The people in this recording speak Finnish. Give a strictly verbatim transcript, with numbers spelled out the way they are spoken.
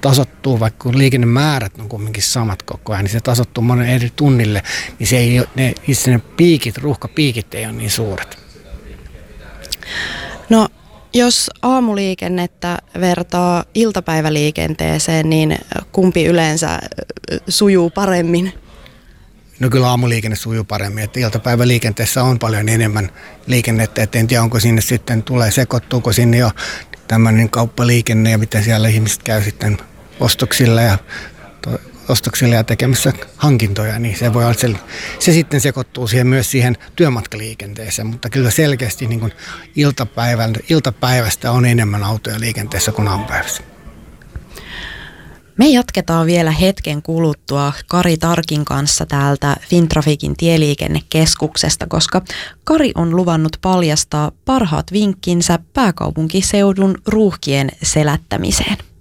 tasoittuu, vaikka kun liikennemäärät on kuitenkin samat koko ajan, niin se tasoittuu monen eri tunnille, niin se ei, ne, itse ne piikit, ruuhkapiikit ei ole niin suuret. No, jos aamuliikennettä vertaa iltapäiväliikenteeseen, niin kumpi yleensä sujuu paremmin? No kyllä aamuliikenne sujuu paremmin, että iltapäiväliikenteessä on paljon enemmän liikennettä, että en tiedä onko sinne sitten tulee, sekoittuuko sinne jo tämmöinen kauppaliikenne ja miten siellä ihmiset käy sitten ostoksilla ja, to, ostoksilla ja tekemässä hankintoja, niin se voi olla, se, se sitten sekoittuu siihen myös siihen työmatkaliikenteeseen, mutta kyllä selkeästi niin kuin iltapäivän, iltapäivästä on enemmän autoja liikenteessä kuin aamupäivässä. Me jatketaan vielä hetken kuluttua Kari Tarkin kanssa täältä Fintrafikin tieliikennekeskuksesta, koska Kari on luvannut paljastaa parhaat vinkkinsä pääkaupunkiseudun ruuhkien selättämiseen.